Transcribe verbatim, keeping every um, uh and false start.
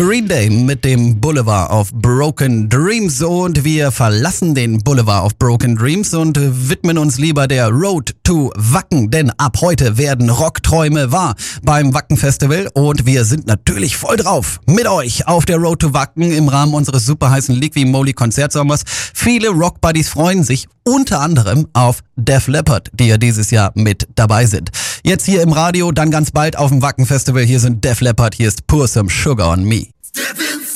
Green Day mit dem Boulevard of Broken Dreams und wir verlassen den Boulevard of Broken Dreams und widmen uns lieber der Road to Wacken, denn ab heute werden Rockträume wahr beim Wacken Festival und wir sind natürlich voll drauf mit euch auf der Road to Wacken im Rahmen unseres super heißen Liqui Moly Konzertsommers. Viele Rockbuddies freuen sich unter anderem auf Def Leppard, die ja dieses Jahr mit dabei sind. Jetzt hier im Radio, dann ganz bald auf dem Wacken Festival. Hier sind Def Leppard, hier ist Pour Some Sugar on Me.